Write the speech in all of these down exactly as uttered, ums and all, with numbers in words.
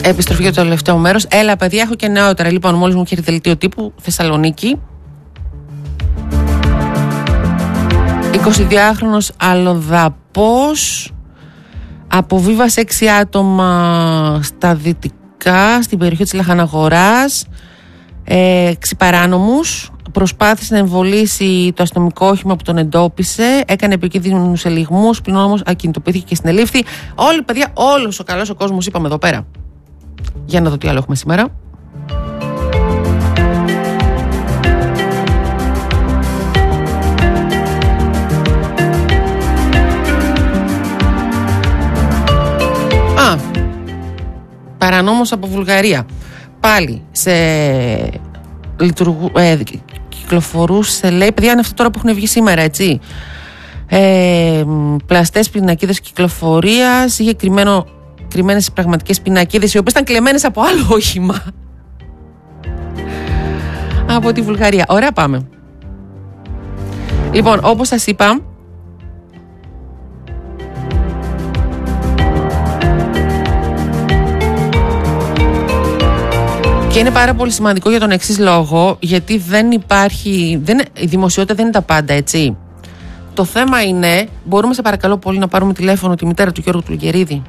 Επιστροφή για το τελευταίο μέρος. Έλα, παιδιά, έχω και νεότερα. Λοιπόν, μόλις μου είχε δελτίο τύπου Θεσσαλονίκη. εικοσιδυάχρονος αλλοδαπός αποβίβασε έξι άτομα στα δυτικά, στην περιοχή της Λαχαναγοράς, έξι παράνομους. Προσπάθησε να εμβολήσει το αστυνομικό όχημα που τον εντόπισε, έκανε επικίνδυνους ελιγμούς, πλην όμως ακινητοποιήθηκε και συνελήφθη. Όλοι, παιδιά, όλος ο καλός ο κόσμος, είπαμε εδώ πέρα. Για να δω τι άλλο έχουμε σήμερα. Α, παρανόμος από Βουλγαρία. Πάλι σε λειτουργού, ε, κυκλοφορούσε, λέει, παιδιά, είναι αυτό τώρα που έχουν βγει σήμερα, έτσι. Ε, πλαστές πινακίδες κυκλοφορίας, είχε κρυμμένο, κρυμμένες πραγματικές πινακίδες, οι οποίες ήταν κλεμμένες από άλλο όχημα. Από τη Βουλγαρία. Ωραία, πάμε. Λοιπόν, όπως σας είπα, και είναι πάρα πολύ σημαντικό για τον εξής λόγο, γιατί δεν υπάρχει, δεν, η δημοσιότητα δεν είναι τα πάντα, έτσι. Το θέμα είναι, μπορούμε σε παρακαλώ πολύ να πάρουμε τηλέφωνο τη μητέρα του Γιώργου Τουλγερίδη?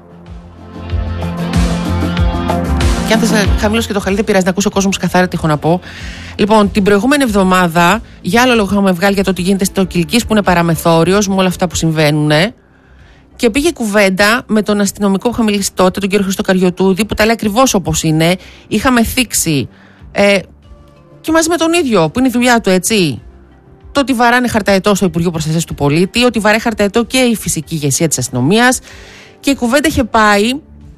Και αν θες χαμηλώσει και το χαλί, δεν πειράζει, να ακούσει ο κόσμος καθαρά τι έχω να πω. Λοιπόν, την προηγούμενη εβδομάδα, για άλλο λόγο είχαμε βγάλει για το τι γίνεται στο Κιλκής, που είναι παραμεθόριος, με όλα αυτά που συμβαίνουν. Και πήγε κουβέντα με τον αστυνομικό που είχα μιλήσει τότε, τον κύριο Χρήστο Καριωτούδη, που τα λέει ακριβώς όπως είναι. Είχαμε θίξει ε, και μαζί με τον ίδιο, που είναι η δουλειά του, έτσι. Το ότι βαράνε χαρταετό στο Υπουργείο Προστασίας του Πολίτη, ότι βαράει χαρταετό και η φυσική ηγεσία της αστυνομίας. Και η κουβέντα είχε πάει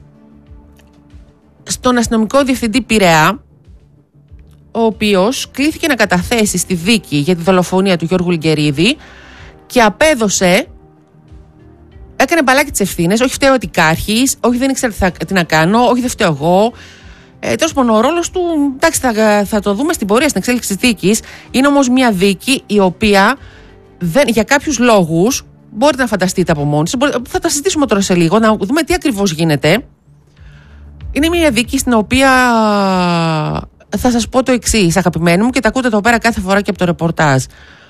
στον αστυνομικό διευθυντή Πειραιά, ο οποίος κλήθηκε να καταθέσει στη δίκη για τη δολοφονία του Γιώργου Λιγκερίδη και απέδωσε. Έκανε μπαλάκι τις ευθύνες, όχι φταίω ο Τικάρχης, όχι δεν ήξερα τι, θα, τι να κάνω, όχι δεν φταίω εγώ. Ε, τέλος πάντων, ο ρόλος του, εντάξει, θα, θα το δούμε στην πορεία, στην εξέλιξη της δίκης. Είναι όμως μια δίκη η οποία δεν, για κάποιους λόγους, μπορείτε να φανταστείτε από μόνοι σας, θα τα συζητήσουμε τώρα σε λίγο, να δούμε τι ακριβώς γίνεται. Είναι μια δίκη στην οποία θα σας πω το εξής, αγαπημένοι μου, και τα ακούτε εδώ πέρα κάθε φορά και από το ρεπορτάζ.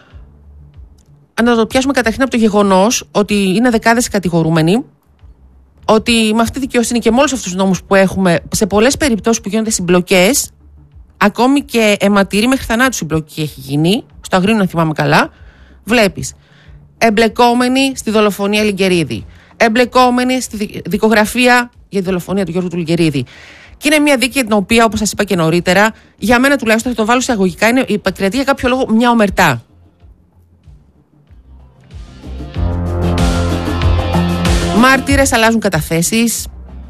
Να το πιάσουμε καταρχήν από το γεγονός ότι είναι δεκάδες οι κατηγορούμενοι, ότι με αυτή τη δικαιοσύνη και με όλους αυτούς τους νόμους που έχουμε, σε πολλές περιπτώσεις που γίνονται συμπλοκές, ακόμη και αιματηρή μέχρι θανάτου συμπλοκή έχει γίνει, στο Αγρίνιο, να θυμάμαι καλά, βλέπεις εμπλεκόμενοι στη δολοφονία Λιγκερίδη, εμπλεκόμενοι στη δικογραφία για τη δολοφονία του Γιώργου του Λιγκερίδη. Και είναι μια δίκη την οποία, όπως σας είπα και νωρίτερα, για μένα τουλάχιστον, θα το βάλω σε αγωγικά, είναι η πατριωτική για κάποιο λόγο μια ομερτά. Μάρτυρες αλλάζουν καταθέσεις.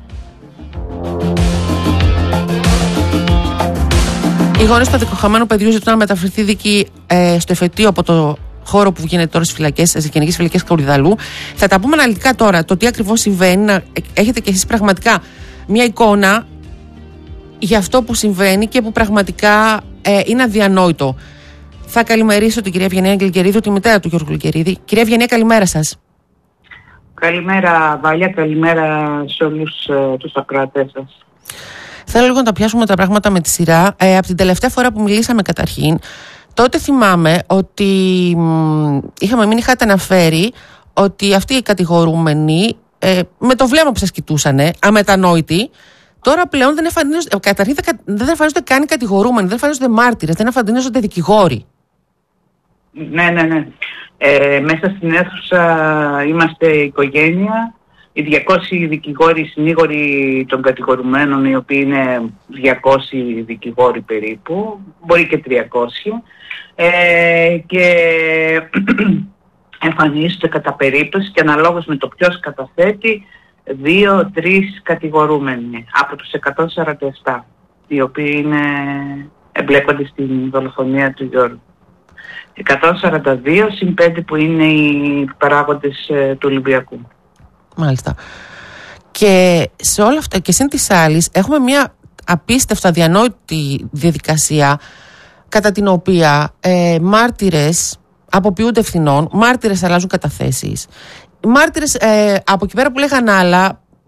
Οι γονείς του δικοχαμένου παιδιού ζητούν να μεταφερθεί δίκη ε, στο εφετείο από το χώρο που γίνεται τώρα στις φυλακές, στις γενικές φυλακές Κορυδαλού. Θα τα πούμε αναλυτικά τώρα, το τι ακριβώς συμβαίνει, να έχετε κι εσείς πραγματικά μια εικόνα για αυτό που συμβαίνει και που πραγματικά ε, είναι αδιανόητο. Θα καλημερίσω την κυρία Ευγενία Γκλικερίδου, τη μητέρα του Γιώργου Λιγκερίδη. Κυρία Ευγενία, καλημέρα σας. Καλημέρα Βάλια, καλημέρα σε όλους uh, τους ακροατές σας. Θέλω λίγο να τα πιάσουμε τα πράγματα με τη σειρά. Ε, από την τελευταία φορά που μιλήσαμε καταρχήν, τότε θυμάμαι ότι μ, είχαμε μείνει, είχατε αναφέρει ότι αυτοί οι κατηγορούμενοι, ε, με το βλέμμα που σας κοιτούσανε, αμετανόητοι, τώρα πλέον δεν εμφανίζονται, καταρχήν δεν εμφανίζονται καν οι κατηγορούμενοι, δεν εμφανίζονται μάρτυρες, δεν εμφανίζονται δικηγόροι. Ναι, ναι, ναι. Ε, μέσα στην αίθουσα είμαστε οικογένεια, οι διακόσιοι δικηγόροι, συνήγοροι των κατηγορουμένων, οι οποίοι είναι διακόσιοι δικηγόροι περίπου, μπορεί και τριακόσιοι, ε, και εμφανίζονται κατά περίπτωση και αναλόγως με το ποιος καταθέτει δύο-τρεις κατηγορούμενοι από τους εκατόν σαράντα επτά, οι οποίοι είναι, εμπλέκονται στην δολοφονία του Γιώργου. εκατόν σαράντα δύο συν πέντε που είναι οι παράγοντες ε, του Ολυμπιακού. Μάλιστα. Και σε όλα αυτά και συν της άλλης έχουμε μια απίστευτα αδιανόητη διαδικασία κατά την οποία ε, μάρτυρες αποποιούνται ευθυνών, μάρτυρες αλλάζουν καταθέσεις. Μάρτυρες ε, από εκεί πέρα που λέγαν άλλα,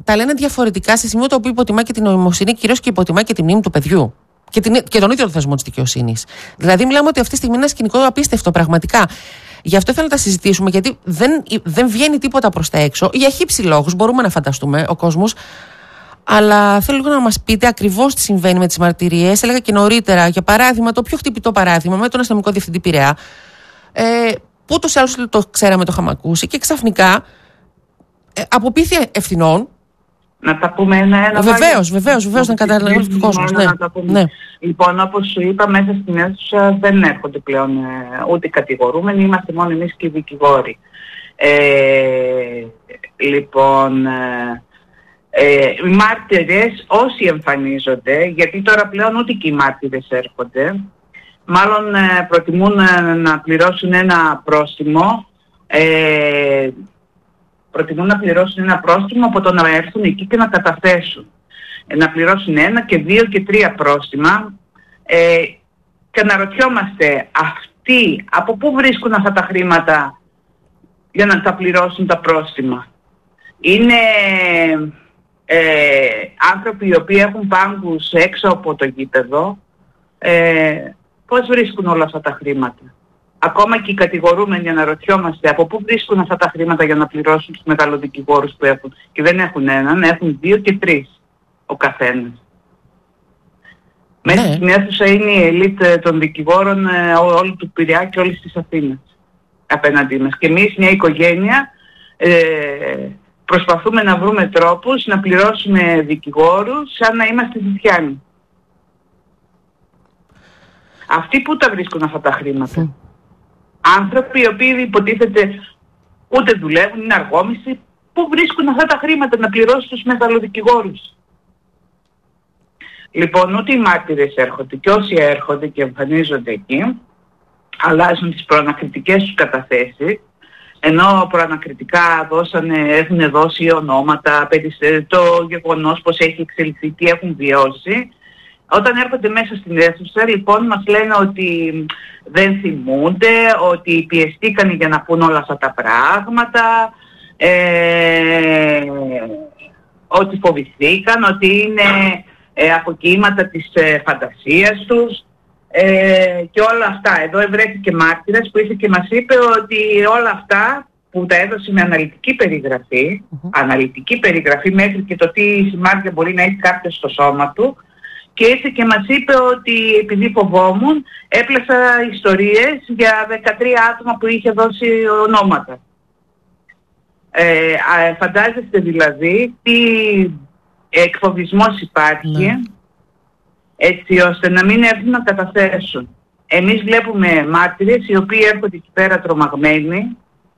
τα λένε διαφορετικά σε σημείο το οποίο υποτιμά και την νοημοσύνη, κυρίως και υποτιμά και τη μνήμη του παιδιού. Και, την, και τον ίδιο το θεσμό της δικαιοσύνης. Δηλαδή, μιλάμε ότι αυτή τη στιγμή είναι ένα σκηνικό απίστευτο, πραγματικά. Γι' αυτό θέλω να τα συζητήσουμε, γιατί δεν, δεν βγαίνει τίποτα προς τα έξω. Για χύψη λόγους, μπορούμε να φανταστούμε ο κόσμος. Αλλά θέλω λίγο να μας πείτε ακριβώς τι συμβαίνει με τις μαρτυρίες. Έλεγα και νωρίτερα, για παράδειγμα, το πιο χτυπητό παράδειγμα με τον αστυνομικό διευθυντή Πειραιά, ε, που ούτως ή άλλως το ξέραμε, το είχαμε ακούσει, και ξαφνικά ε, αποποιήθη ευθυνών. Να τα πούμε ένα-ένα. Βεβαίως, βεβαίως, βεβαίως, να καταλαβαίνει ο κόσμος. Ναι. Ναι. Λοιπόν, όπως σου είπα, μέσα στην αίθουσα δεν έρχονται πλέον ε, ούτε οι κατηγορούμενοι, είμαστε μόνο εμείς και οι δικηγόροι. Ε, λοιπόν, ε, ε, οι μάρτυρες όσοι εμφανίζονται, γιατί τώρα πλέον ούτε και οι μάρτυρες έρχονται, μάλλον ε, προτιμούν ε, να πληρώσουν ένα πρόστιμο, ε, προτιμούν να πληρώσουν ένα πρόστιμο από το να έρθουν εκεί και να καταθέσουν. Ε, να πληρώσουν ένα και δύο και τρία πρόστιμα. Ε, και αναρωτιόμαστε αυτοί από πού βρίσκουν αυτά τα χρήματα για να τα πληρώσουν τα πρόστιμα. Είναι ε, άνθρωποι οι οποίοι έχουν πάγκους έξω από το γήπεδο. Ε, πώς βρίσκουν όλα αυτά τα χρήματα. Ακόμα και οι κατηγορούμενοι αναρωτιόμαστε από πού βρίσκουν αυτά τα χρήματα για να πληρώσουν τους μεγαλοδικηγόρους που έχουν. Και δεν έχουν έναν, έχουν δύο και τρεις ο καθένας. Ναι. Μέσα στην αίθουσα είναι η ελίτ των δικηγόρων όλου του Πειραιά και όλης της Αθήνας απέναντί μας. Και εμείς μια οικογένεια ε, προσπαθούμε να βρούμε τρόπους να πληρώσουμε δικηγόρους σαν να είμαστε ζητιάνοι. Αυτοί πού τα βρίσκουν αυτά τα χρήματα. Mm. Άνθρωποι οι οποίοι υποτίθεται ούτε δουλεύουν, είναι αργόμιστοι, πού βρίσκουν αυτά τα χρήματα να πληρώσουν τους μεγαλοδικηγόρους. Λοιπόν, ούτε οι μάρτυρες έρχονται και όσοι έρχονται και εμφανίζονται εκεί, αλλάζουν τις προανακριτικές τους καταθέσεις, ενώ προανακριτικά δώσανε, έχουν δώσει ονόματα, το γεγονός πως έχει εξελιχθεί, τι έχουν βιώσει. Όταν έρχονται μέσα στην αίθουσα, λοιπόν, μας λένε ότι δεν θυμούνται, ότι πιεστήκαν για να πούν όλα αυτά τα πράγματα, ε, ότι φοβηθήκαν, ότι είναι ε, αποκύματα της ε, φαντασίας τους ε, και όλα αυτά. Εδώ ευρέθηκε μάρτυρας που ήρθε και μας είπε ότι όλα αυτά που τα έδωσε με αναλυτική περιγραφή, mm-hmm. αναλυτική περιγραφή μέχρι και το τι σημάδια μπορεί να έχει κάποιος στο σώμα του, και ήρθε και μας είπε ότι επειδή φοβόμουν έπλασα ιστορίες για δεκατρία άτομα που είχε δώσει ονόματα. Ε, φαντάζεστε δηλαδή τι εκφοβισμός υπάρχει, ναι. Έτσι ώστε να μην έρθουν να καταθέσουν. Εμείς βλέπουμε μάρτυρες οι οποίοι έρχονται εκεί πέρα τρομαγμένοι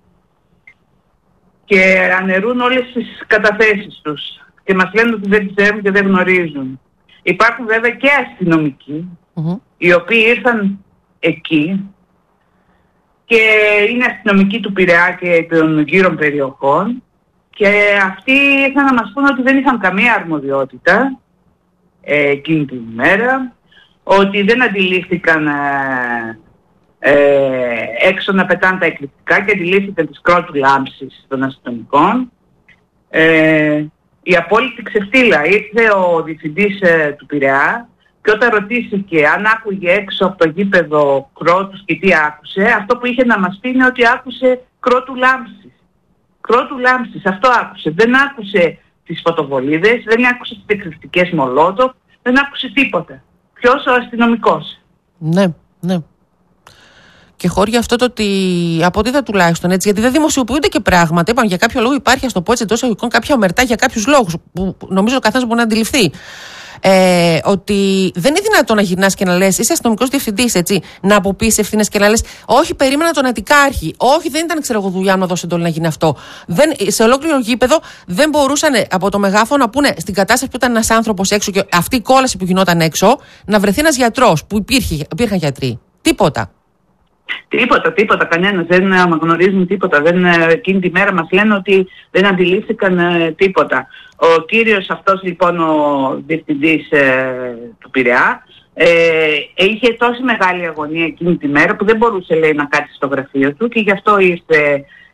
και αναιρούν όλες τις καταθέσεις τους και μας λένε ότι δεν ξέρουν και δεν γνωρίζουν. Υπάρχουν βέβαια και αστυνομικοί, mm-hmm. οι οποίοι ήρθαν εκεί και είναι αστυνομικοί του Πειραιά και των γύρω περιοχών και αυτοί ήρθαν να μας πούν ότι δεν είχαν καμία αρμοδιότητα ε, εκείνη την ημέρα, ότι δεν αντιλήφθηκαν ε, ε, έξω να πετάνε τα εκρηκτικά και αντιλήφθηκαν τις κρότου λάμψης των αστυνομικών. Ε, Η απόλυτη ξεφτύλα. Ήρθε ο διευθυντής ε, του Πειραιά και όταν ρωτήθηκε αν άκουγε έξω από το γήπεδο κρότους και τι άκουσε, αυτό που είχε να μας πει είναι ότι άκουσε κρότου λάμψης. Κρότου λάμψης, αυτό άκουσε. Δεν άκουσε τις φωτοβολίδες, δεν άκουσε τις εκρηκτικές μολότοφ, δεν άκουσε τίποτα. Ποιος? Ο αστυνομικός. Ναι, ναι. Και χώρια αυτό το ότι, από ό,τι είδα τουλάχιστον έτσι, γιατί δεν δημοσιοποιούνται και πράγματα. Είπαμε για κάποιο λόγο υπάρχει, ας το πω έτσι εντός εισαγωγικών, κάποια ομερτά για κάποιους λόγους που νομίζω ο καθένας μπορεί να αντιληφθεί. Ε, ότι δεν είναι δυνατόν να γυρνάς και να λες, είσαι αστυνομικός διευθυντής, έτσι, να αποποιείς ευθύνες και να λες, όχι, περίμενα τον Αττικάρχη. Όχι, δεν ήταν, ξέρω εγώ, δουλειά μου να δώσει εντολή να γίνει αυτό. Δεν, σε ολόκληρο γήπεδο δεν μπορούσαν από το μεγάφωνο να πούνε στην κατάσταση που ήταν ένας άνθρωπος έξω και αυτή η κόλαση που γινόταν έξω, να βρεθεί ένας γιατρός που υπήρχε, υπήρχαν γιατροί. Τίποτα. Τίποτα, τίποτα, κανένας, δεν αναγνωρίζουν τίποτα. Δεν, εκείνη τη μέρα μας λένε ότι δεν αντιλήφθηκαν ε, τίποτα. Ο κύριος αυτός λοιπόν ο διευθυντής ε, του Πειραιά ε, είχε τόση μεγάλη αγωνία εκείνη τη μέρα που δεν μπορούσε, λέει, να κάτσει στο γραφείο του και γι' αυτό ήρθε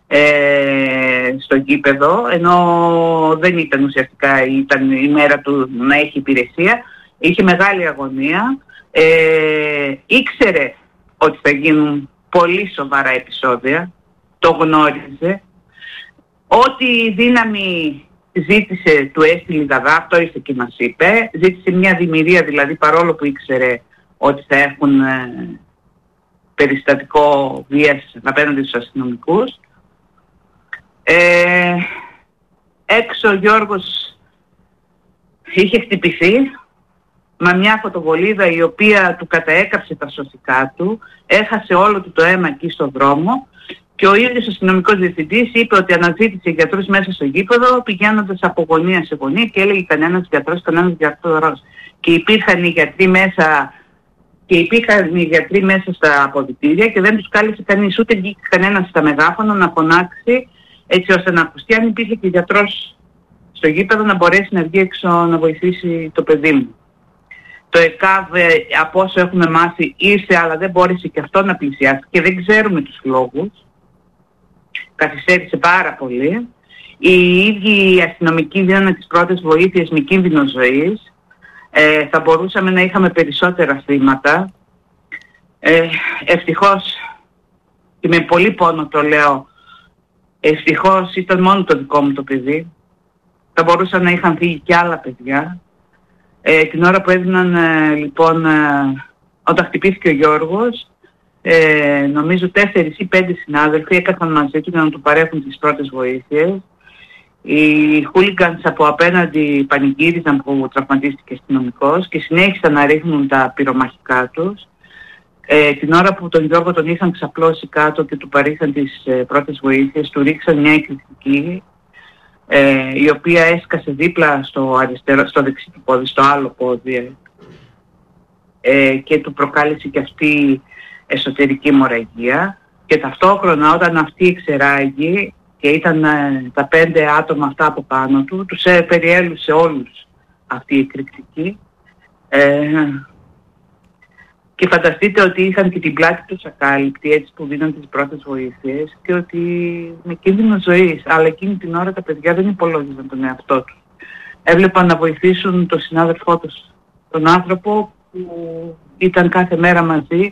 ε, στο γήπεδο, ενώ δεν ήταν ουσιαστικά, ήταν η μέρα του να έχει υπηρεσία. Είχε μεγάλη αγωνία, ε, ήξερε ότι θα γίνουν πολύ σοβαρά επεισόδια, το γνώριζε. Ό,τι δύναμη ζήτησε του έστειλε Δαδά, αυτό ήρθε και μας είπε. Ζήτησε μια δημιουργία, δηλαδή, παρόλο που ήξερε ότι θα έχουν ε, περιστατικό βίας απέναντι στους αστυνομικούς. Ε, έξω ο Γιώργος είχε χτυπηθεί με μια φωτοβολίδα η οποία του καταέκαψε τα σωθικά του, έχασε όλο του το αίμα εκεί στον δρόμο και ο ίδιος ο αστυνομικός διευθυντής είπε ότι αναζήτησε γιατρούς μέσα στο γήπεδο πηγαίνοντας από γωνία σε γωνία και έλεγε κανένας γιατρός, κανένας γιατρός. Και υπήρχαν οι γιατροί μέσα, και υπήρχαν οι γιατροί μέσα στα αποδυτήρια και δεν τους κάλεσε κανείς, ούτε βγήκε κανένας στα μεγάφωνα να φωνάξει έτσι ώστε να ακουστεί αν υπήρχε και γιατρός στο γήπεδο να μπορέσει να βγει έξω να βοηθήσει το παιδί μου. Το ΕΚΑΒ, από όσο έχουμε μάθει, ήρθε αλλά δεν μπόρεσε και αυτό να πλησιάσει και δεν ξέρουμε τους λόγους. Καθυστέρησε πάρα πολύ. Οι ίδιοι οι αστυνομικοί δίνανε τις πρώτες βοήθειες με κίνδυνο ζωής. Ε, θα μπορούσαμε να είχαμε περισσότερα θύματα. Ε, ευτυχώς, και με πολύ πόνο το λέω, ευτυχώς ήταν μόνο το δικό μου το παιδί. Θα μπορούσαν να είχαν φύγει και άλλα παιδιά. Ε, την ώρα που έδιναν, ε, λοιπόν, ε, όταν χτυπήθηκε ο Γιώργος, ε, νομίζω τέσσερις ή πέντε συνάδελφοι έκαναν μαζί του για να του παρέχουν τις πρώτες βοήθειες. Οι χούλιγκανς από απέναντι πανηγύριζαν που τραυματίστηκε αστυνομικός και συνέχισαν να ρίχνουν τα πυρομαχικά τους. Ε, την ώρα που τον Γιώργο τον είχαν ξαπλώσει κάτω και του παρήχαν τις ε, πρώτες βοήθειες, του ρίξαν μια εκρηκτική, ε, η οποία έσκασε δίπλα στο αριστερό, στο δεξί του πόδι, στο άλλο πόδι, ε, και του προκάλεσε και αυτή εσωτερική αιμορραγία. Και ταυτόχρονα όταν αυτή εξεράγει και ήταν ε, τα πέντε άτομα αυτά από πάνω του, τους ε, περιέλουσε όλους αυτή η εκρηκτική. Ε, και φανταστείτε ότι είχαν και την πλάτη τους ακάλυπτη, έτσι που δίναν τις πρώτες βοήθειες και ότι με κίνδυνο ζωής. Αλλά εκείνη την ώρα τα παιδιά δεν υπολόγιζαν τον εαυτό τους. Έβλεπαν να βοηθήσουν τον συνάδελφό τους, τον άνθρωπο που ήταν κάθε μέρα μαζί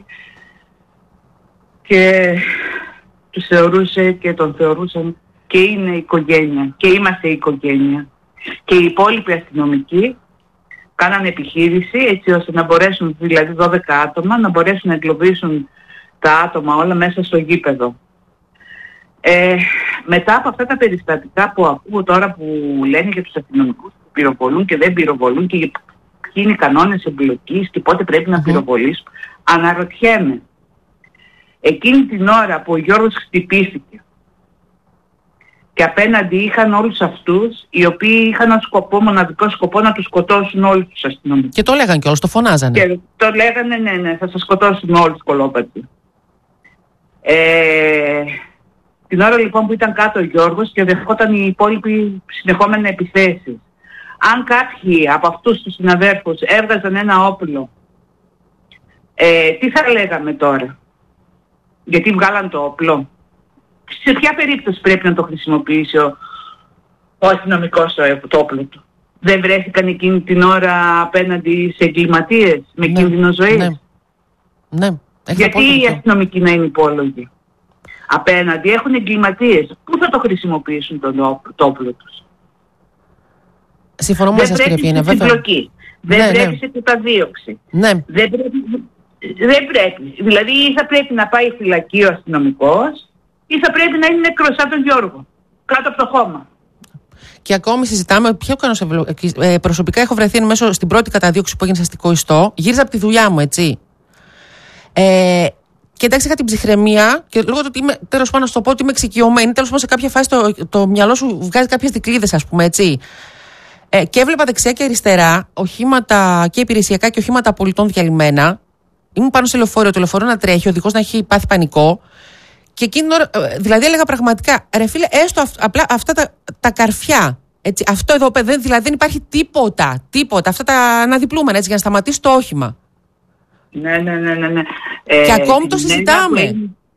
και τους θεωρούσε και τον θεωρούσαν και είναι οικογένεια και είμαστε οικογένεια. Και οι υπόλοιποι αστυνομικοί κάνανε επιχείρηση έτσι ώστε να μπορέσουν, δηλαδή δώδεκα άτομα, να μπορέσουν να εγκλωβίσουν τα άτομα όλα μέσα στο γήπεδο. Ε, μετά από αυτά τα περιστατικά που ακούω τώρα που λένε για τους αστυνομικούς που πυροβολούν και δεν πυροβολούν και ποιοι είναι οι κανόνες εμπλοκής και πότε πρέπει να πυροβολήσουν, αναρωτιέμαι. Εκείνη την ώρα που ο Γιώργος χτυπήθηκε και απέναντι είχαν όλους αυτούς οι οποίοι είχαν ένα σκοπό, μοναδικό σκοπό να τους σκοτώσουν όλους τους αστυνομικούς. Και το λέγανε κιόλας, το φωνάζανε. Και το λέγανε, ναι, ναι, θα σας σκοτώσουν όλους κολόπατοι. Ε, την ώρα λοιπόν που ήταν κάτω ο Γιώργος και δεχόταν οι υπόλοιποι συνεχόμενα επιθέσεις. Αν κάποιοι από αυτούς τους συναδέρφους έβγαζαν ένα όπλο, ε, τι θα λέγαμε τώρα? Γιατί βγάλαν το όπλο. Σε ποια περίπτωση πρέπει να το χρησιμοποιήσει ο, ο αστυνομικός το, το όπλο του? Δεν βρέθηκαν εκείνη την ώρα απέναντι σε εγκληματίες με ναι, κίνδυνο ζωής? Ναι. Ναι. Γιατί οι αστυνομικοί να είναι υπόλογοι? Απέναντι έχουν εγκληματίες. Πού θα το χρησιμοποιήσουν το, το όπλο τους? Συμφωνώ μαζί σας, κύριε Πιένα, βέβαια. Δεν ναι, πρέπει ναι. σε καταδίωξη. Ναι. Δεν πρέπει, δεν πρέπει. Δηλαδή ή θα πρέπει να πάει φυλακή ο αστυνομικός ή θα πρέπει να είναι νεκρός σαν τον Γιώργο, κάτω από το χώμα. Και ακόμη συζητάμε, ποιο κάνω σε ε, προσωπικά έχω βρεθεί μέσω στην πρώτη καταδίωξη που έγινε σε αστικό ιστό. Γύριζα από τη δουλειά μου, έτσι. Ε, και εντάξει, είχα την ψυχραιμία και λόγω του ότι είμαι, τέλος πάντων, να σου το πω ότι είμαι εξοικειωμένη, τέλος πάντων σε κάποια φάση το, το μυαλό σου βγάζει κάποιες δικλείδες, ας πούμε, έτσι. Ε, και έβλεπα δεξιά και αριστερά οχήματα και υπηρεσιακά και οχήματα πολιτών διαλυμένα. Ήμουν πάνω σε λεωφορείο, το λεωφορείο να τρέχει, ο οδηγός να έχει πάθει πανικό. Και εκείνη την ώρα, δηλαδή έλεγα πραγματικά, ρε φίλε, έστω αυ, απλά αυτά τα, τα καρφιά. Έτσι, αυτό εδώ, παιδί, δηλαδή δεν υπάρχει τίποτα, τίποτα. Αυτά τα αναδιπλούμενα, έτσι, για να σταματήσει το όχημα. Ναι, ναι, ναι, ναι. ναι. Και ε, ακόμη το συζητάμε. Που,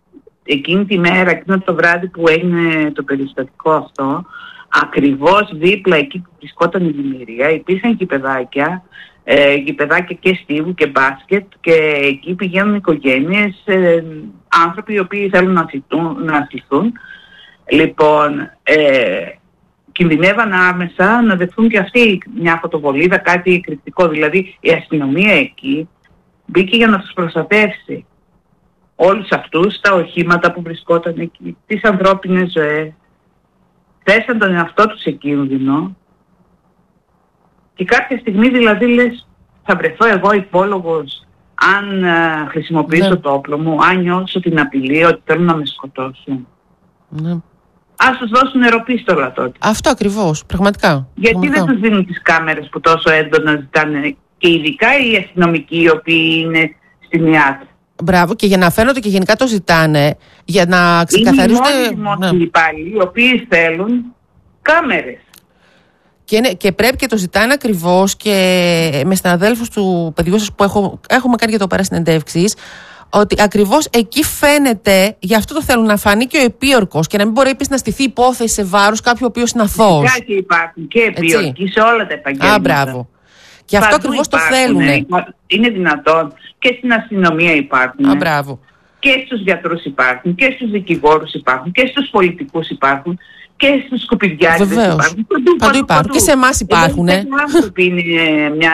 εκείνη τη μέρα, εκείνο το βράδυ που έγινε το περιστατικό αυτό, ακριβώς δίπλα εκεί που βρισκόταν η δημιουργία, υπήρχαν γηπεδάκια, ε, γηπεδάκια και στίβου και μπάσκετ, και εκεί πηγαίνουν οικογένειες, ε, άνθρωποι οι οποίοι θέλουν να αθληθούν. Να αθληθούν. Λοιπόν, ε, κινδυνεύαν άμεσα να δεχθούν και αυτοί μια φωτοβολίδα, κάτι εκρηκτικό. Δηλαδή η αστυνομία εκεί μπήκε για να τους προστατεύσει όλους αυτούς, τα οχήματα που βρισκόταν εκεί, τις ανθρώπινες ζωές. Θέσαν τον εαυτό τους σε κίνδυνο και κάποια στιγμή δηλαδή λες, θα βρεθώ εγώ υπόλογος αν uh, χρησιμοποιήσω ναι. το όπλο μου, αν νιώσω την απειλή ότι θέλουν να με σκοτώσουν. Ναι. Ας τους δώσουν νεροπίστολα τότε. Αυτό ακριβώς, πραγματικά. Γιατί πραγματικά. δεν τους δίνουν τις κάμερες που τόσο έντονα ζητάνε, και ειδικά οι αστυνομικοί οι οποίοι είναι στην ΙΑΤ. Μπράβο, και για να φαίνονται και γενικά το ζητάνε, για να ξεκαθαρίζονται. Είναι οι μόνοι ναι. υπάλληλοι οι οποίοι θέλουν κάμερες. Και, είναι, και πρέπει και το ζητάνε ακριβώς, και με συναδέλφους του παιδιού σας που έχω, έχουμε κάνει για το πέρα συνεντεύξεις, ότι ακριβώς εκεί φαίνεται, γι' αυτό το θέλουν, να φανεί και ο επίορκος και να μην μπορεί επίσης να στηθεί υπόθεση σε βάρος κάποιου ο οποίος είναι αθώος. Φυσικά και υπάρχουν και επίορκοι σε όλα τα επαγγέλματα. Α, μπράβο. Και αυτό ακριβώς το θέλουν. Είναι δυνατόν. Και στην αστυνομία υπάρχουν. Α, μπράβο. Και στους γιατρούς υπάρχουν. Και στους δικηγόρους υπάρχουν. Και στους πολιτικούς υπάρχουν. Και στους σκουπιδιάδες υπάρχουν. Παντού, παντού, παντού υπάρχουν. Παντού. Και σε εμάς υπάρχουν. Οι άνθρωποι είναι μια,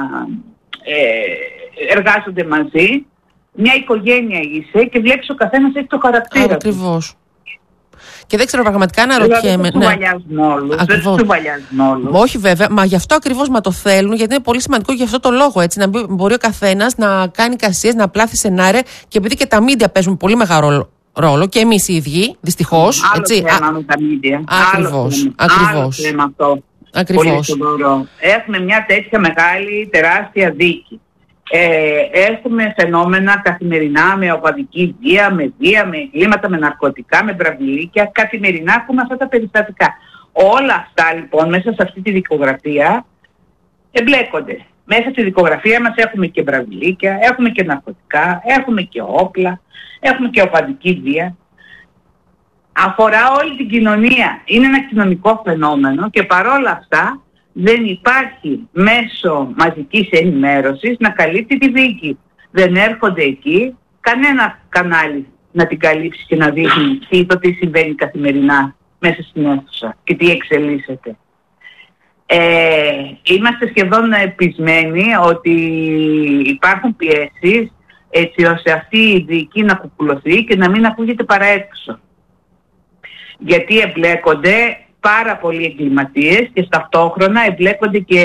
ε, εργάζονται μαζί. Μια οικογένεια είσαι και βλέπεις ο καθένας έχει το χαρακτήρα του. Ακριβώς. Και δεν ξέρω πραγματικά να ρωτιέμαι. Δεν τους βαλιάζουν όλους. Δεν τους βαλιάζουν όλους. Όχι βέβαια, μα γι' αυτό ακριβώς μα το θέλουν, γιατί είναι πολύ σημαντικό γι' αυτό το λόγο. Έτσι, να μπορεί ο καθένας να κάνει κασίες, να πλάθει σενάρια, και επειδή και τα μίντια παίζουν πολύ μεγάλο ρόλο, και εμείς οι ίδιοι, δυστυχώς. Άλλο έτσι. θέμα με τα μίντια. Ακριβώς. Ακριβώς. Άλλο θέμα αυτό. Ακριβώς. Έχουμε μια τέτοια μεγάλη, τεράστια δίκη. Ε, έχουμε φαινόμενα καθημερινά με οπαδική βία, με βία, με εγκλήματα, με ναρκωτικά, με μπραβιλίκια. Καθημερινά έχουμε αυτά τα περιστατικά. Όλα αυτά λοιπόν μέσα σε αυτή τη δικογραφία εμπλέκονται. Μέσα στη δικογραφία μας έχουμε και μπραβιλίκια, έχουμε και ναρκωτικά, έχουμε και όπλα, έχουμε και οπαδική βία. Αφορά όλη την κοινωνία. Είναι ένα κοινωνικό φαινόμενο και παρόλα αυτά δεν υπάρχει μέσο μαζικής ενημέρωσης να καλύπτει τη δίκη. Δεν έρχονται εκεί κανένα κανάλι να την καλύψει και να δείχνει τι, το τι συμβαίνει καθημερινά μέσα στην αίθουσα και τι εξελίσσεται. Ε, είμαστε σχεδόν πεισμένοι ότι υπάρχουν πιέσεις έτσι ώστε αυτή η δίκη να κουκουλωθεί και να μην ακούγεται παρά έξω. Γιατί εμπλέκονται πάρα πολλοί εγκληματίες και ταυτόχρονα εμπλέκονται και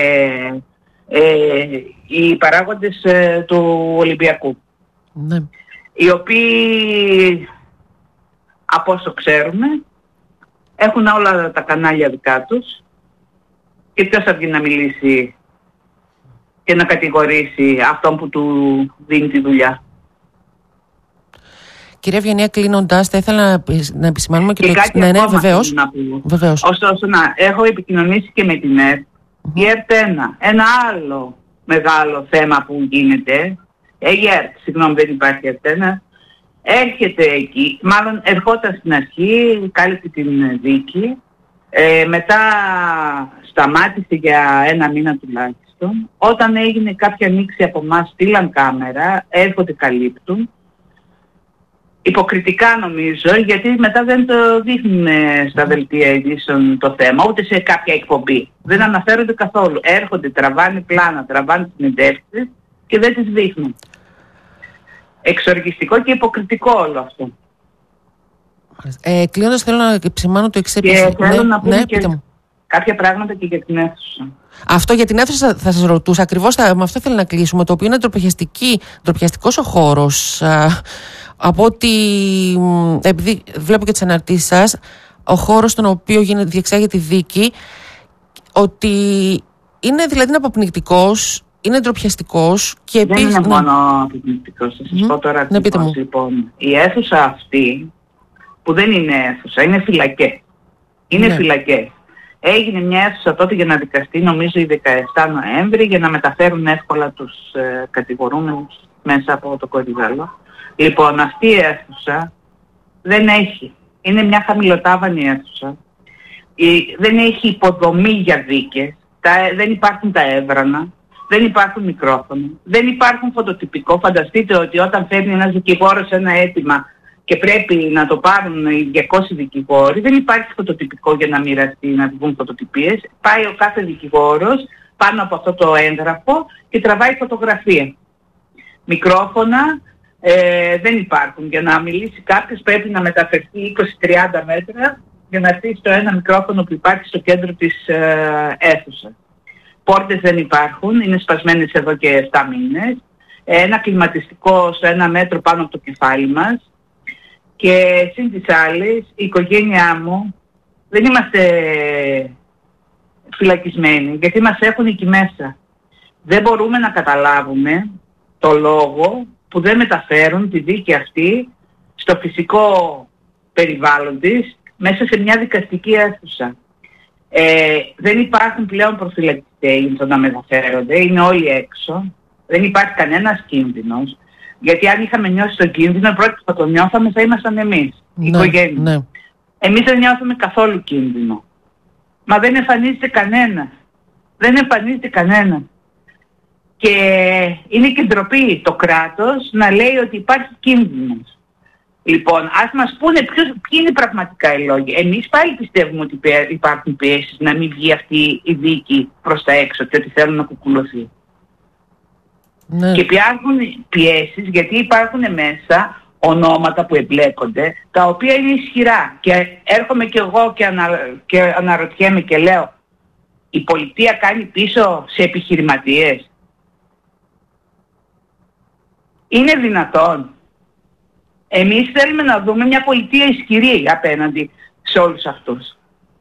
ε, οι παράγοντες ε, του Ολυμπιακού. Ναι. Οι οποίοι, από όσο ξέρουμε, έχουν όλα τα κανάλια δικά τους, και ποιος θα βγει να μιλήσει και να κατηγορήσει αυτόν που του δίνει τη δουλειά. Κυρία Ευγενία, κλείνοντας, θα ήθελα να, να επισημάνουμε και, και το εξής. Ναι, ναι, βεβαίως. βεβαίως. Ωστόσο, να, έχω επικοινωνήσει και με την ΕΡΤ. Mm-hmm. Η ΕΡΤ ένα, ένα άλλο μεγάλο θέμα που γίνεται, ε, η ΕΡΤ, συγγνώμη, δεν υπάρχει ΕΡΤ ένα, έρχεται εκεί, μάλλον ερχόταν στην αρχή, κάλυψε την δίκη, ε, μετά σταμάτησε για ένα μήνα τουλάχιστον. Όταν έγινε κάποια ανοίξη από εμάς, στείλαν κάμερα, έρχονται, καλύπτουν. Υποκριτικά νομίζω, γιατί μετά δεν το δείχνουν στα δελτία ειδήσεων το θέμα, ούτε σε κάποια εκπομπή. Δεν αναφέρονται καθόλου. Έρχονται, τραβάνε πλάνα, τραβάνε συνεντεύξεις και δεν τις δείχνουν. Εξοργιστικό και υποκριτικό όλο αυτό. Ε, κλείνοντας, θέλω να επισημάνω το εξής. Και θέλω ναι, να πούμε ναι, και κάποια πράγματα και για την αίθουσα. Αυτό για την αίθουσα θα σας ρωτούσα. Ακριβώς θα, με αυτό θέλω να κλείσουμε. Το οποίο είναι ντροπιαστικός ο χώρος. Α, από ότι, επειδή βλέπω και τις αναρτήσεις σας, ο χώρος στον οποίο γίνεται, διεξάγεται η δίκη, ότι είναι δηλαδή αποπνικτικός, είναι ντροπιαστικός και δεν επίσης... Δεν είναι μόνο αποπνικτικός, θα σας mm. πω τώρα ναι, ακριβώς. Λοιπόν, η αίθουσα αυτή, που δεν είναι αίθουσα, είναι φυλακές. Είναι ναι. φυλακές. Έγινε μια αίθουσα τότε για να δικαστεί, νομίζω η δεκαεφτά Νοέμβρη, για να μεταφέρουν εύκολα τους ε, κατηγορούμενους μέσα από το κορυδάλο. Λοιπόν, αυτή η αίθουσα δεν έχει. Είναι μια χαμηλοτάβανη αίθουσα. Δεν έχει υποδομή για δίκες. Τα, δεν υπάρχουν τα έδρανα. Δεν υπάρχουν μικρόφωνα. Δεν υπάρχουν φωτοτυπικό. Φανταστείτε ότι όταν φέρνει ένας δικηγόρος ένα αίτημα και πρέπει να το πάρουν οι διακόσιοι δικηγόροι, δεν υπάρχει φωτοτυπικό για να μοιραστεί, να βγουν φωτοτυπίες. Πάει ο κάθε δικηγόρος πάνω από αυτό το έγγραφο και τραβάει φωτογραφία. Μικρόφωνα ε, δεν υπάρχουν. Για να μιλήσει κάποιος πρέπει να μεταφερθεί είκοσι με τριάντα μέτρα για να έρθει στο ένα μικρόφωνο που υπάρχει στο κέντρο της ε, αίθουσας. Πόρτες δεν υπάρχουν, είναι σπασμένες εδώ και επτά μήνες. Ένα κλιματιστικό στο ένα μέτρο πάνω από το κεφάλι μας. Και συν της άλλης, η οικογένειά μου δεν είμαστε φυλακισμένοι, γιατί μας έχουν εκεί μέσα. Δεν μπορούμε να καταλάβουμε το λόγο που δεν μεταφέρουν τη δίκη αυτή στο φυσικό περιβάλλον της, μέσα σε μια δικαστική αίθουσα. Ε, δεν υπάρχουν πλέον προφυλακτικοί για το να μεταφέρονται, είναι όλοι έξω. Δεν υπάρχει κανένας κίνδυνος. Γιατί αν είχαμε νιώσει τον κίνδυνο, πρώτοι που θα τον νιώθαμε θα ήμασταν εμείς, η ναι, οικογένεια. Ναι. Εμείς δεν νιώθουμε καθόλου κίνδυνο. Μα δεν εμφανίζεται κανένας. Δεν εμφανίζεται κανένας. Και είναι και ντροπή το κράτος να λέει ότι υπάρχει κίνδυνος. Λοιπόν, ας μας πούνε ποιος, ποιοι είναι πραγματικά οι λόγοι. Εμείς πάλι πιστεύουμε ότι υπάρχουν πιέσεις να μην βγει αυτή η δίκη προς τα έξω και ότι θέλουν να κουκουλωθεί. Ναι. Και υπάρχουν πιέσεις γιατί υπάρχουν μέσα ονόματα που εμπλέκονται, τα οποία είναι ισχυρά. Και έρχομαι και εγώ και, ανα, και αναρωτιέμαι και λέω, η πολιτεία κάνει πίσω σε επιχειρηματίες. Είναι δυνατόν? Εμείς θέλουμε να δούμε μια πολιτεία ισχυρή απέναντι σε όλους αυτούς.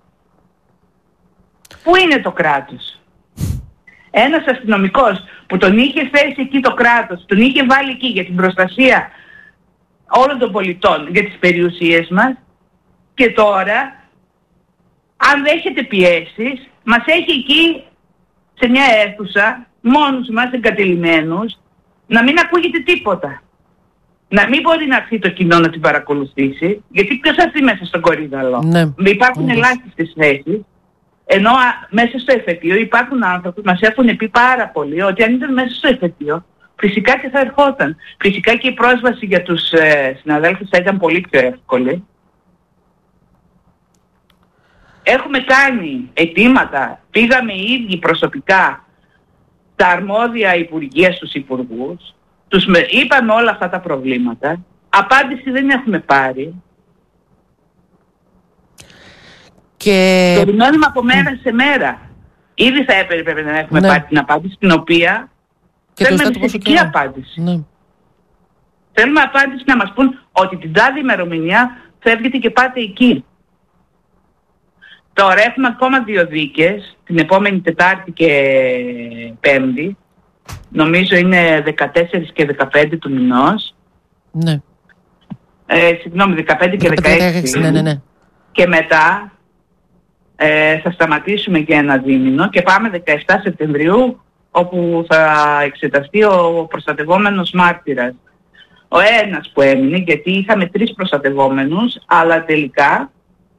Πού είναι το κράτος? Ένας αστυνομικός που τον είχε θέσει εκεί το κράτος, τον είχε βάλει εκεί για την προστασία όλων των πολιτών, για τις περιουσίες μας, και τώρα, αν δέχεται πιέσεις, μας έχει εκεί σε μια αίθουσα, μόνους μας εγκατελειμμένους, να μην ακούγεται τίποτα. Να μην μπορεί να έρθει το κοινό να την παρακολουθήσει, γιατί ποιος θα έρθει μέσα στον κορίδαλο? Ναι. Υπάρχουν ναι. ελάχιστες θέσεις, ενώ α, μέσα στο εφετείο υπάρχουν άνθρωποι που μας έχουν πει πάρα πολύ ότι αν ήταν μέσα στο εφετείο, φυσικά και θα ερχόταν. Φυσικά και η πρόσβαση για τους ε, συναδέλφους θα ήταν πολύ πιο εύκολη. Έχουμε κάνει αιτήματα, πήγαμε οι ίδιοι προσωπικά τα αρμόδια υπουργεία στους υπουργούς, τους είπαμε όλα αυτά τα προβλήματα, απάντηση δεν έχουμε πάρει. Και... περιμένουμε από μέρα σε μέρα. Ήδη θα έπρεπε να έχουμε ναι. πάρει την απάντηση, την οποία και θέλουμε θετική απάντηση. Ναι. Θέλουμε απάντηση να μας πούν ότι την τάδη ημερομηνία φεύγετε και πάτε εκεί. Τώρα έχουμε ακόμα δύο δίκες, την επόμενη Τετάρτη και Πέμπτη. Νομίζω είναι δεκατέσσερα και δεκαπέντε του μηνός. Ναι. Ε, συγγνώμη, δεκαπέντε και δεκαέξι. Ναι, ναι, ναι. Και μετά ε, θα σταματήσουμε για ένα δίμηνο και πάμε δεκαεπτά Σεπτεμβρίου, όπου θα εξεταστεί ο προστατευόμενος μάρτυρας. Ο ένας που έμεινε, γιατί είχαμε τρεις προστατευόμενους, αλλά τελικά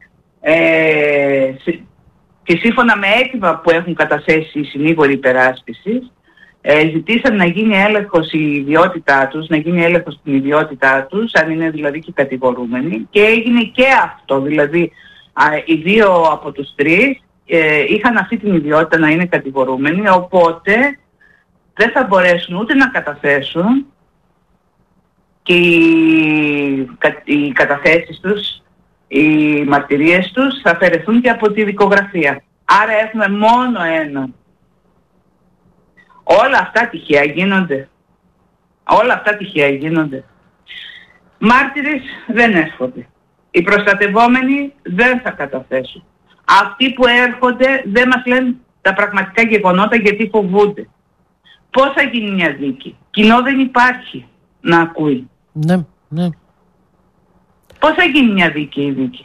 ε, και σύμφωνα με αίτημα που έχουν καταθέσει οι συνήγοροι υπεράσπισης, ε, ζητήσαν να γίνει έλεγχος η ιδιότητά τους, να γίνει έλεγχος στην ιδιότητά τους, αν είναι δηλαδή και κατηγορούμενοι, και έγινε και αυτό, δηλαδή α, οι δύο από τους τρεις ε, είχαν αυτή την ιδιότητα να είναι κατηγορούμενοι, οπότε δεν θα μπορέσουν ούτε να καταθέσουν και οι, οι καταθέσεις τους, οι μαρτυρίες τους θα αφαιρεθούν και από τη δικογραφία. Άρα έχουμε μόνο ένα. Όλα αυτά τυχαία γίνονται. Όλα αυτά τυχαία γίνονται. Μάρτυρες δεν έρχονται. Οι προστατευόμενοι δεν θα καταθέσουν. Αυτοί που έρχονται δεν μας λένε τα πραγματικά γεγονότα γιατί φοβούνται. Πώς θα γίνει μια δίκη? Κοινό δεν υπάρχει να ακούει. Ναι, ναι. Πώς θα γίνει μια δίκη η δίκη?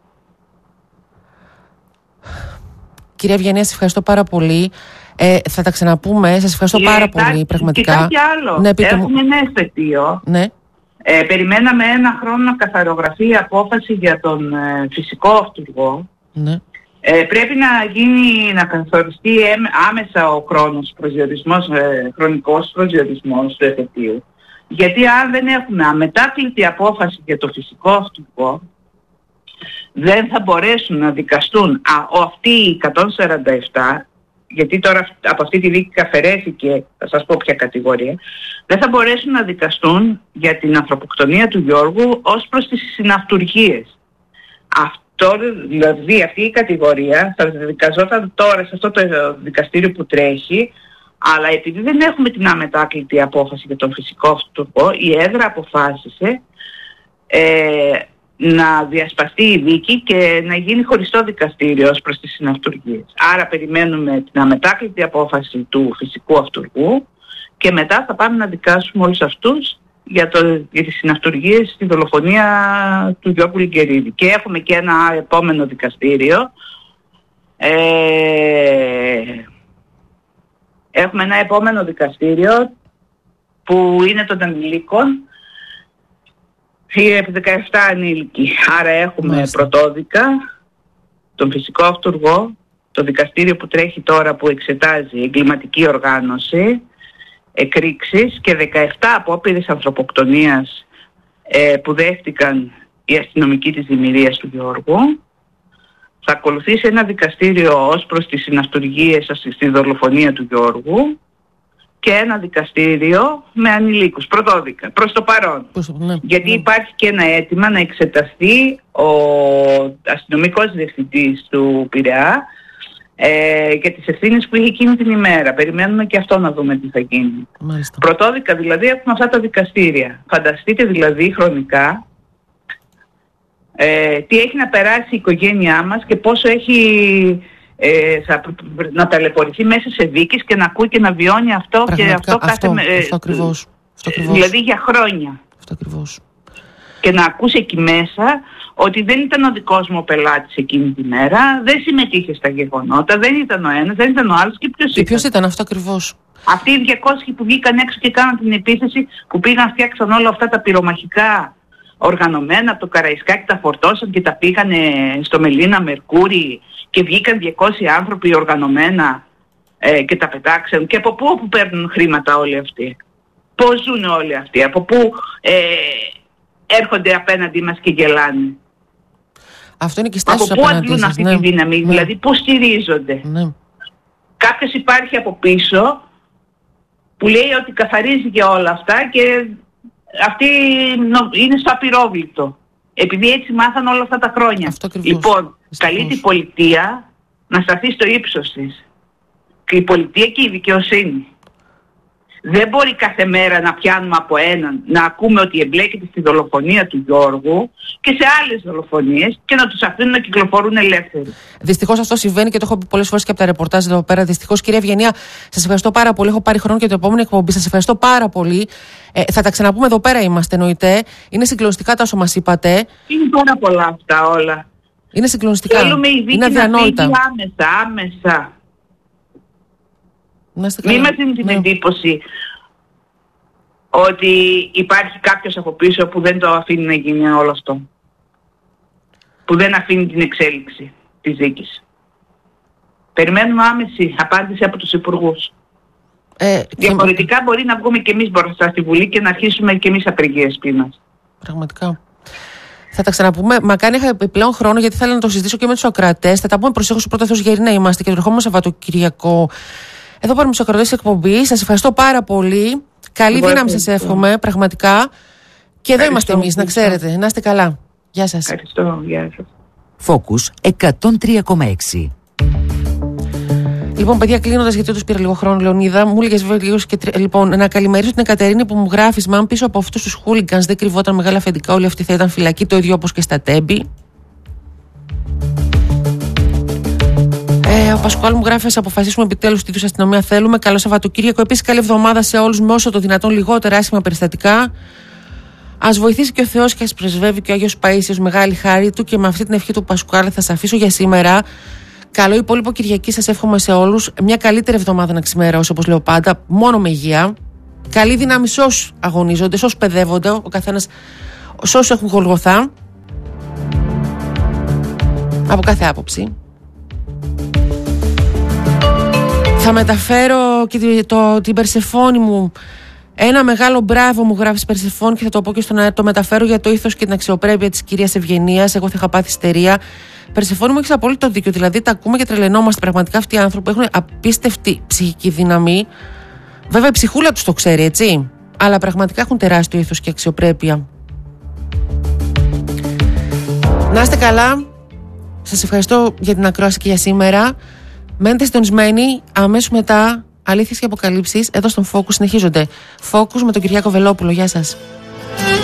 Κυρία Ευγενία, σας ευχαριστώ πάρα πολύ. Ε, θα τα ξαναπούμε. Σας ευχαριστώ πάρα πολύ, πραγματικά. Και κάτι άλλο. Ναι, έχουμε ένα εφετείο. Ναι. Ε, περιμέναμε ένα χρόνο να καθαρογραφεί η απόφαση για τον ε, φυσικό αυτούργο. Ναι. Ε, πρέπει να γίνει, να καθοριστεί άμεσα ο χρόνος προσδιορισμός, ε, χρονικός προσδιορισμός του εφετείου. Γιατί αν δεν έχουμε αμετάκλητη απόφαση για το φυσικό αυτούργο, δεν θα μπορέσουν να δικαστούν α, αυτοί οι εκατόν σαράντα επτά, γιατί τώρα από αυτή τη δίκη αφαιρέθηκε, θα σας πω ποια κατηγορία, δεν θα μπορέσουν να δικαστούν για την ανθρωποκτονία του Γιώργου ως προς τις συναυτουργίες. Αυτό, δηλαδή αυτή η κατηγορία θα δικαζόταν τώρα σε αυτό το δικαστήριο που τρέχει, αλλά επειδή δεν έχουμε την αμετάκλητη απόφαση για τον φυσικό αυτούργο, η έδρα αποφάσισε ε, να διασπαστεί η δίκη και να γίνει χωριστό δικαστήριο ως προς τις συναυτουργίες. Άρα περιμένουμε την αμετάκλητη απόφαση του φυσικού αυτούργου και μετά θα πάμε να δικάσουμε όλους αυτούς για, το, για τις συναυτουργίες στη δολοφονία του Γιώργου Λιγκερίδη. Και έχουμε και ένα επόμενο δικαστήριο. Ε, έχουμε ένα επόμενο δικαστήριο που είναι των ανηλίκων, επί δεκαεπτά ανήλικοι. Άρα έχουμε Μάλιστα. πρωτόδικα, τον φυσικό αυτούργο, το δικαστήριο που τρέχει τώρα που εξετάζει εγκληματική οργάνωση, εκρήξεις και δεκαεπτά απόπειρες ανθρωποκτονίας ε, που δέχτηκαν οι αστυνομικοί της δημιουργίας του Γιώργου. Θα ακολουθήσει ένα δικαστήριο ως προς τις συναυτουργίες στη δολοφονία του Γιώργου και ένα δικαστήριο με ανηλίκους, πρωτόδικα, προς το παρόν. Ναι, γιατί ναι. υπάρχει και ένα αίτημα να εξεταστεί ο αστυνομικός διευθυντής του Πειραιά ε, για τις ευθύνες που είχε εκείνη την ημέρα. Περιμένουμε και αυτό να δούμε τι θα γίνει. Μάλιστα. Πρωτόδικα δηλαδή έχουμε αυτά τα δικαστήρια. Φανταστείτε δηλαδή χρονικά ε, τι έχει να περάσει η οικογένειά μας και πόσο έχει... Ε, θα, να ταλαιπωρηθεί μέσα σε δίκες και να ακούει και να βιώνει αυτό. Πραγματικά, και αυτό, αυτό, κάθε, ε, αυτό, ακριβώς, αυτό ακριβώς. Δηλαδή για χρόνια. Αυτό ακριβώς. Και να ακούσει εκεί μέσα ότι δεν ήταν ο δικός μου ο πελάτης εκείνη τη μέρα, δεν συμμετείχε στα γεγονότα, δεν ήταν ο ένας, δεν ήταν ο άλλος και ποιος και ήταν. Ποιος ήταν αυτό ακριβώς. Αυτοί οι διακόσιοι που βγήκαν έξω και κάναν την επίθεση, που πήγαν φτιάξαν όλα αυτά τα πυρομαχικά οργανωμένα από το Καραϊσκάκι, τα φορτώσαν και τα πήγανε στο Μελίνα Μερκούρι και βγήκαν διακόσιοι άνθρωποι οργανωμένα ε, και τα πετάξαν. Και από πού όπου παίρνουν χρήματα όλοι αυτοί, πώς ζουν όλοι αυτοί, από πού ε, έρχονται απέναντι μας και γελάνε. Αυτό είναι και στάσεις από πού αντλούν αυτή ναι. τη δύναμη, ναι. δηλαδή πού στηρίζονται. Ναι. Κάποιος υπάρχει από πίσω που λέει ότι καθαρίζει και όλα αυτά και αυτή είναι στο απειρόβλητο. Επειδή έτσι μάθαν όλα αυτά τα χρόνια. Λοιπόν, καλεί την πολιτεία να σταθεί στο ύψος της. Και η πολιτεία και η δικαιοσύνη. Δεν μπορεί κάθε μέρα να πιάνουμε από έναν, να ακούμε ότι εμπλέκεται στη δολοφονία του Γιώργου και σε άλλες δολοφονίες και να τους αφήνουν να κυκλοφορούν ελεύθεροι. Δυστυχώς αυτό συμβαίνει και το έχω πει πολλές φορές και από τα ρεπορτάζ εδώ πέρα. Δυστυχώς, κυρία Ευγενία, σας ευχαριστώ πάρα πολύ. Έχω πάρει χρόνο και το επόμενο εκπομπή. Σας ευχαριστώ πάρα πολύ. Ε, θα τα ξαναπούμε, εδώ πέρα είμαστε, εννοείται. Είναι συγκλονιστικά τα όσο μας είπατε. Είναι πάρα πολλά αυτά όλα. Είναι συγκλονιστικά. Θέλουμε η δίκη να φύγει άμεσα, άμεσα. Μην μας δίνει την ναι. εντύπωση ότι υπάρχει κάποιος από πίσω που δεν το αφήνει να γίνει όλο αυτό. Που δεν αφήνει την εξέλιξη της δίκης. Περιμένουμε άμεση απάντηση από τους υπουργούς. Ε, Διαφορετικά και... μπορεί να βγούμε και εμείς μπροστά στη Βουλή και να αρχίσουμε και εμείς απεργίες πείνας. Πραγματικά. Θα τα ξαναπούμε. Μακάρι είχα επιπλέον χρόνο, γιατί θέλω να το συζητήσω και με τους ακροατές. Θα τα πούμε προσέχως πρώτα Θεός γεροί να είμαστε και το ερχόμενο Σαββατοκυριακό. Εδώ πάρουμε τους ακροατές της εκπομπής. Σας ευχαριστώ πάρα πολύ. Καλή Εγώ δύναμη σας εύχομαι, πραγματικά. Και εδώ είμαστε εμείς, να ξέρετε. Να είστε καλά. Γεια σας. Ευχαριστώ. Γεια σας. Focus εκατόν τρία κόμμα έξι. Λοιπόν, παιδιά, κλείνοντας, γιατί τους πήρα λίγο χρόνο, Λεωνίδα, μου έλεγες βέβαια και τρι... Λοιπόν, να καλημερίσω την Εκατερίνη που μου γράφει: Μα αν πίσω από αυτούς τους χούλιγκανς δεν κρυβόταν μεγάλα αφεντικά, όλοι αυτοί θα ήταν φυλακοί, το ίδιο όπως και στα Τέμπη. Ε, ο Πασκουάλ μου γράφει: Ας αποφασίσουμε επιτέλους τι είδους αστυνομία θέλουμε. Καλό Σαββατοκύριακο. Επίσης, καλή εβδομάδα σε όλους με όσο το δυνατόν λιγότερα άσχημα περιστατικά. Ας βοηθήσει και ο Θεός και ας πρεσβεύει και ο Άγιος Παΐσιος, μεγάλη χάρη του. Και με αυτή την ευχή του Πασκουάλ θα σας αφήσω για σήμερα. Καλό υπόλοιπο Κυριακή σας εύχομαι σε όλους. Μια καλύτερη εβδομάδα να ξημερώσει, όπως λέω πάντα, μόνο με υγεία. Καλή δύναμη σε όσους αγωνίζονται, σε όσους παιδεύονται, ο καθένας, σε όσους έχουν Γολγοθά. Από κάθε άποψη. Θα μεταφέρω και το, την Περσεφόνη μου. Ένα μεγάλο μπράβο μου γράφει Περσεφόνη και θα το πω και στον αέρα. Το μεταφέρω για το ήθος και την αξιοπρέπεια της κυρίας Ευγενίας. Εγώ θα είχα πάθει ιστερία. Περσεφόνη μου, έχεις απόλυτο δίκιο. Δηλαδή, τα ακούμε και τρελαινόμαστε. Πραγματικά αυτοί οι άνθρωποι έχουν απίστευτη ψυχική δύναμη. Βέβαια, η ψυχούλα τους το ξέρει, έτσι. Αλλά πραγματικά έχουν τεράστιο ήθος και αξιοπρέπεια. Να είστε καλά. Σας ευχαριστώ για την ακρόαση και για σήμερα. Μένετε συντονισμένοι. Αμέσως μετά, αλήθειες και αποκαλύψεις εδώ στον Focus συνεχίζονται. Focus με τον Κυριάκο Βελόπουλο. Γεια σας.